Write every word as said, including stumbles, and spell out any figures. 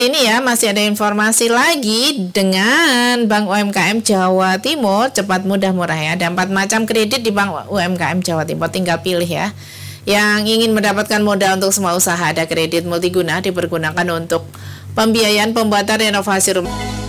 Ini ya, masih ada informasi lagi dengan Bank U M K M Jawa Timur, cepat mudah murah ya. Ada empat macam kredit di Bank U M K M Jawa Timur, tinggal pilih ya. Yang ingin mendapatkan modal untuk semua usaha, ada kredit multiguna dipergunakan untuk pembiayaan pembuatan renovasi rumah.